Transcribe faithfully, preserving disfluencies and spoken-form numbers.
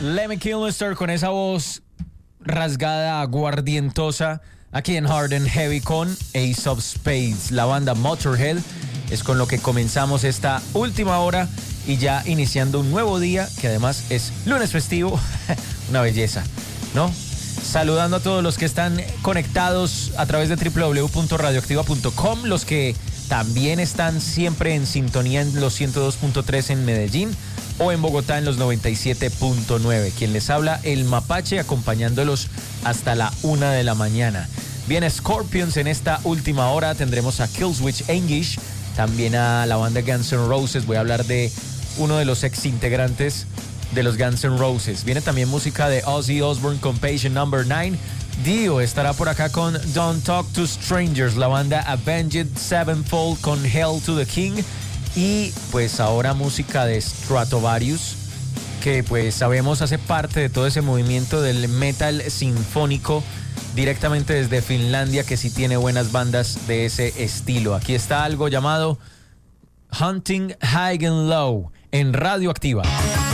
Lemmy Kilmister con esa voz rasgada, aguardientosa, aquí en Hard and Heavy con Ace of Spades. La banda Motorhead es con lo que comenzamos esta última hora y ya iniciando un nuevo día, que además es lunes festivo. Una belleza, ¿no? Saludando a todos los que están conectados a través de doble u doble u doble u punto radioactiva punto com, los que también están siempre en sintonía en los ciento dos punto tres en Medellín o en Bogotá en los noventa y siete punto nueve. Quien les habla, el Mapache, acompañándolos hasta la una de la mañana. Viene Scorpions en esta última hora, tendremos a Killswitch Engage, también a la banda Guns N' Roses. Voy a hablar de uno de los ex integrantes de los Guns N' Roses. Viene también música de Ozzy Osbourne con Patient Number nueve. Dio estará por acá con Don't Talk to Strangers, la banda Avenged Sevenfold con Hail to the King. Y pues ahora música de Stratovarius, que pues sabemos hace parte de todo ese movimiento del metal sinfónico directamente desde Finlandia, que sí tiene buenas bandas de ese estilo. Aquí está algo llamado Hunting High and Low en Radioactiva.